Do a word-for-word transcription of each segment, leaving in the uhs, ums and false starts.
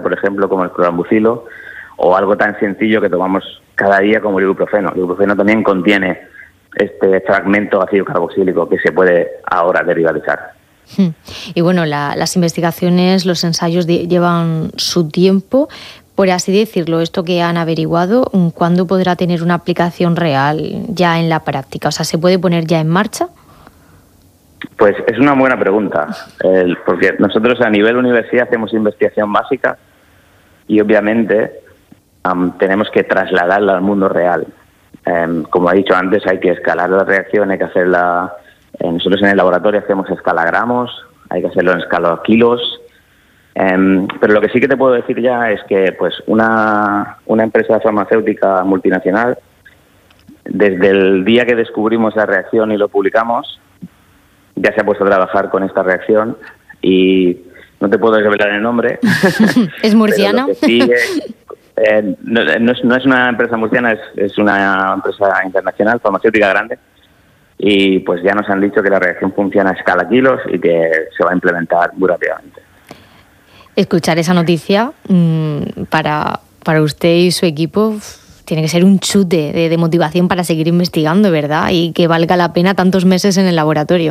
por ejemplo, como el clorambucilo, o algo tan sencillo que tomamos cada día como el ibuprofeno. El ibuprofeno también contiene este fragmento ácido carboxílico que se puede ahora derivalizar. Y bueno, la, las investigaciones, los ensayos de, llevan su tiempo, por así decirlo. Esto que han averiguado, ¿cuándo podrá tener una aplicación real ya en la práctica? O sea, ¿se puede poner ya en marcha? Pues es una buena pregunta, eh, porque nosotros a nivel universidad hacemos investigación básica y obviamente um, tenemos que trasladarla al mundo real. Um, como he dicho antes, hay que escalar la reacción, hay que hacerla... Eh, nosotros en el laboratorio hacemos escalagramos, hay que hacerlo en escala kilos, um, pero lo que sí que te puedo decir ya es que pues una, una empresa farmacéutica multinacional, desde el día que descubrimos la reacción y lo publicamos, ya se ha puesto a trabajar con esta reacción y no te puedo revelar el nombre. ¿Es murciana? Sí, eh, eh, no, no, es, no es una empresa murciana, es, es una empresa internacional, farmacéutica grande, y pues ya nos han dicho que la reacción funciona a escala kilos y que se va a implementar muy rápidamente. Escuchar esa noticia mmm, para, para usted y su equipo tiene que ser un chute de, de motivación para seguir investigando, ¿verdad? Y que valga la pena tantos meses en el laboratorio.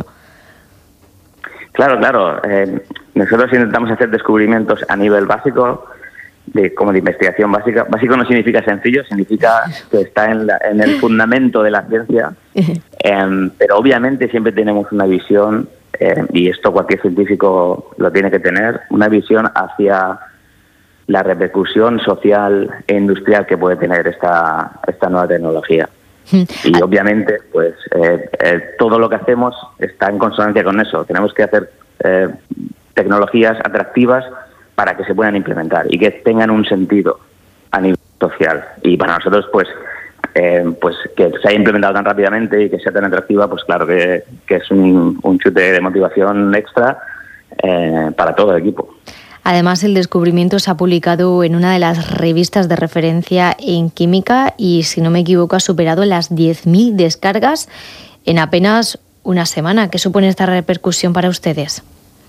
Claro, claro. Eh, nosotros intentamos hacer descubrimientos a nivel básico, de como de investigación básica. Básico no significa sencillo, significa que está en, la, en el fundamento de la ciencia. Eh, pero obviamente siempre tenemos una visión, eh, y esto cualquier científico lo tiene que tener, una visión hacia la repercusión social e industrial que puede tener esta, esta nueva tecnología. Y obviamente, pues eh, eh, todo lo que hacemos está en consonancia con eso. Tenemos que hacer eh, tecnologías atractivas para que se puedan implementar y que tengan un sentido a nivel social. Y para nosotros, pues, eh, pues que se haya implementado tan rápidamente y que sea tan atractiva, pues claro que, que es un, un chute de motivación extra eh, para todo el equipo. Además, el descubrimiento se ha publicado en una de las revistas de referencia en química y, si no me equivoco, ha superado las diez mil descargas en apenas una semana. ¿Qué supone esta repercusión para ustedes?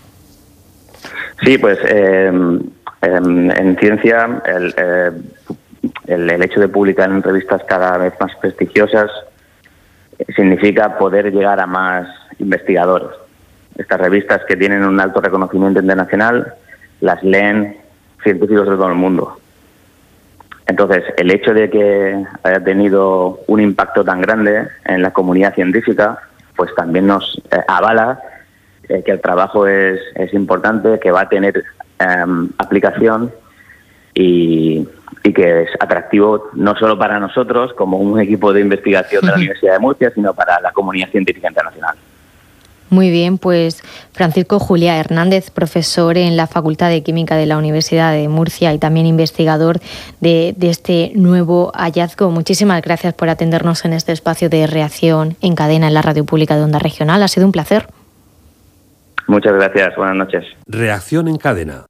Sí, pues eh, en, en ciencia el, eh, el, el hecho de publicar en revistas cada vez más prestigiosas significa poder llegar a más investigadores. Estas revistas que tienen un alto reconocimiento internacional las leen científicos de todo el mundo. Entonces, el hecho de que haya tenido un impacto tan grande en la comunidad científica, pues también nos eh, avala eh, que el trabajo es, es importante, que va a tener eh, aplicación y, y que es atractivo no solo para nosotros como un equipo de investigación de la Universidad de Murcia, sino para la comunidad científica internacional. Muy bien, pues Francisco Juliá Hernández, profesor en la Facultad de Química de la Universidad de Murcia y también investigador de, de este nuevo hallazgo. Muchísimas gracias por atendernos en este espacio de Reacción en Cadena en la Radio Pública de Onda Regional. Ha sido un placer. Muchas gracias. Buenas noches. Reacción en Cadena.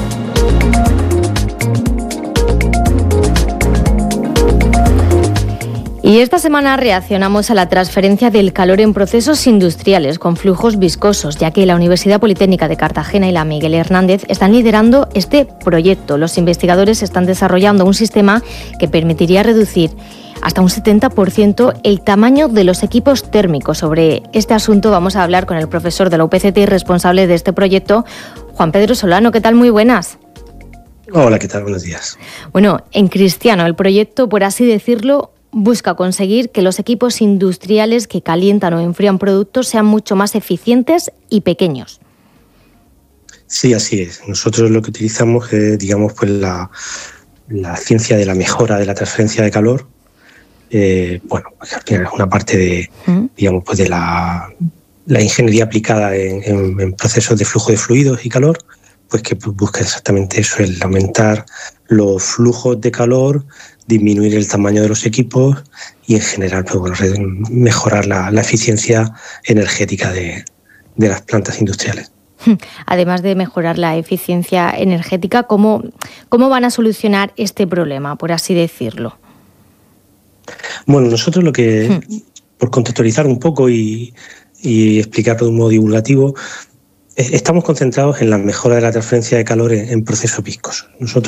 Y esta semana reaccionamos a la transferencia del calor en procesos industriales con flujos viscosos, ya que la Universidad Politécnica de Cartagena y la Miguel Hernández están liderando este proyecto. Los investigadores están desarrollando un sistema que permitiría reducir hasta un setenta por ciento el tamaño de los equipos térmicos. Sobre este asunto vamos a hablar con el profesor de la U P C T y responsable de este proyecto, Juan Pedro Solano. ¿Qué tal? Muy buenas. Hola, ¿qué tal? Buenos días. Bueno, en Cristiano, el proyecto, por así decirlo, busca conseguir que los equipos industriales que calientan o enfrían productos sean mucho más eficientes y pequeños. Sí, así es. Nosotros lo que utilizamos es, digamos, pues la, la ciencia de la mejora de la transferencia de calor. Eh, bueno, pues al final es una parte de, ¿Mm? digamos, pues de la, la ingeniería aplicada en, en, en procesos de flujo de fluidos y calor, pues que busca exactamente eso, el aumentar los flujos de calor, disminuir el tamaño de los equipos y en general pues, bueno, mejorar la, la eficiencia energética de, de las plantas industriales. Además de mejorar la eficiencia energética, ¿cómo, cómo van a solucionar este problema, por así decirlo? Bueno, nosotros lo que, por contextualizar un poco y, y explicarlo de un modo divulgativo, estamos concentrados en la mejora de la transferencia de calor en, en procesos viscosos. Nosotros